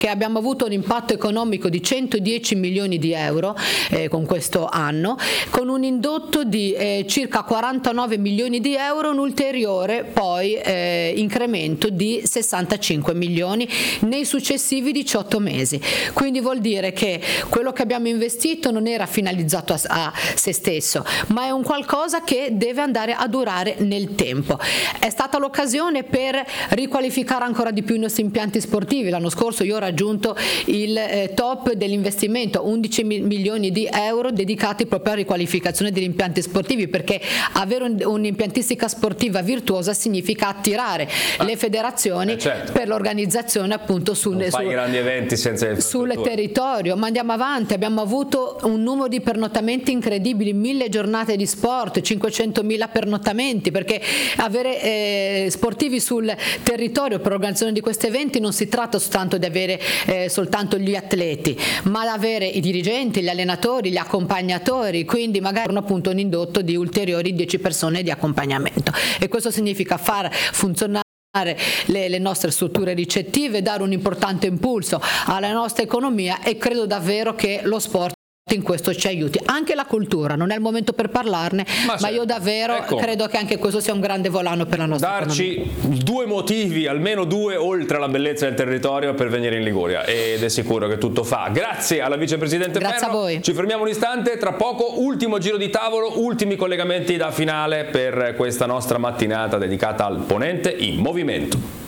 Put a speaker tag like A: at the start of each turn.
A: che abbiamo avuto un impatto economico di 110 milioni di euro con questo anno, con un indotto di circa 49 milioni di euro, un ulteriore poi incremento di 65 milioni nei successivi 18 mesi. Quindi vuol dire che quello che abbiamo investito non era finalizzato a se stesso, ma è un qualcosa che deve andare a durare nel tempo. È stata l'occasione per riqualificare ancora di più i nostri impianti sportivi. L'anno scorso io ho raggiunto il top dell'investimento, 11 milioni di euro dedicati proprio alla riqualificazione degli impianti sportivi, perché avere un'impiantistica sportiva virtuosa significa attirare le federazioni per l'organizzazione appunto
B: grandi eventi senza
A: sul territorio. Ma andiamo avanti, abbiamo avuto un numero di pernottamenti incredibili, 1000 giornate di sport, 500.000 pernottamenti, perché avere sportivi sul territorio per l'organizzazione di questi eventi non si tratta soltanto di avere soltanto gli atleti, ma di avere i dirigenti, gli allenatori, gli accompagnatori, quindi magari appunto un indotto di ulteriori 10 persone di accompagnamento, e questo significa far funzionare le nostre strutture ricettive, dare un importante impulso alla nostra economia, e credo davvero che lo sport in questo ci aiuti. Anche la cultura, non è il momento per parlarne, ma io davvero credo che anche questo sia un grande volano per la nostra economia.
B: Due motivi, almeno due, oltre alla bellezza del territorio, per venire in Liguria, ed è sicuro che tutto fa. Grazie alla vicepresidente Ferro.
A: Grazie a voi.
B: Ci fermiamo un istante, tra poco ultimo giro di tavolo, ultimi collegamenti da finale per questa nostra mattinata dedicata al Ponente in Movimento.